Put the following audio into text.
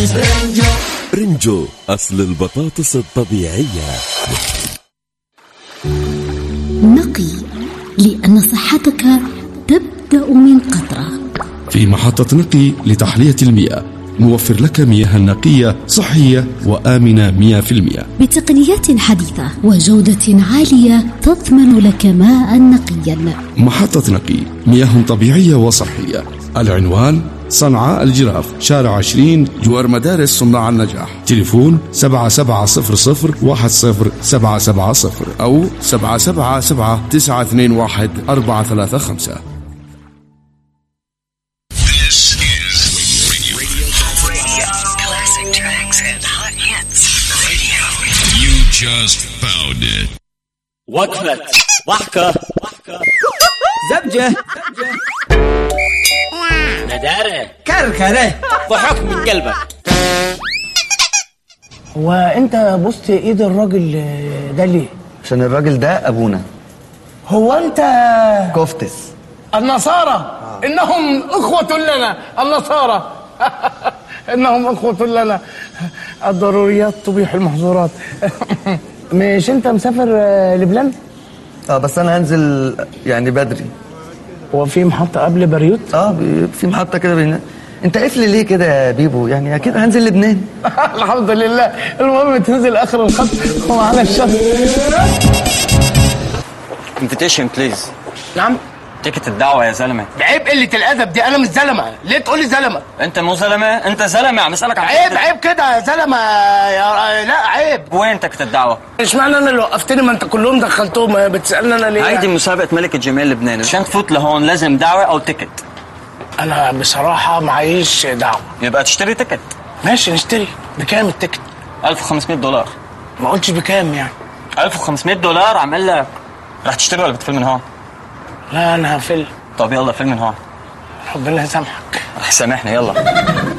رنجو أصل البطاطس الطبيعية. نقي، لأن صحتك تبدأ من قطرة. في محطة نقي لتحلية المياه نوفر لك مياه نقية صحية وآمنة 100% بتقنيات حديثة وجودة عالية تضمن لك ماء نقيا. محطة نقي، مياه طبيعية وصحية. العنوان صنعاء الجراف، شارع 20 جوار مدارس صناع النجاح. تليفون 770010-770 أو 777-921-435. Just found it. وقفة ضحكة زبجة ندارة كركرة ضحك من قلبك. هو انت بصت ايد الراجل ده ليه؟ عشان الراجل ده ابونا. هو انت كفتس النصارى انهم اخوة لنا النصارى انهم اخوة لنا، الضروريات تبيح المحظورات. مش انت مسافر لبنان؟ بس انا هنزل يعني بدري. هو في محطة قبل بيروت؟ في محطة كده انت قفل ليه كده يا بيبو؟ يعني اكيد هنزل لبنان. الحمد لله، المهم تنزل اخر الخط ومعانا الشط. invitation please. نعم؟ تيكت الدعوة يا زلمة. عيب قلة الأدب دي، أنا مش زلمة، ليه تقولي زلمة؟ أنت مو زلمة، أنت زلمة، عم أسألك عن عيب كده يا زلمة لا عيب. وين تيكت الدعوة؟ اشمعنى أنا اللي وقفتني؟ ما أنت كلهم دخلتهم، بتسألني أنا ليه؟ هيدي مسابقة ملك الجمال اللبناني، عشان تفوت لهون لازم دعوة أو تيكت. أنا بصراحة معيش دعوة. يبقى تشتري تيكت. ماشي نشتري. بكام التيكت؟ $1500. ما قلتش بكام يعني. $1500 عم أقول لك. رح تشتري ولا بتفل من هون؟ لا أنا هفل. طب يلا فل من هون. ربنا يسامحك. رح يسامحنا يلا.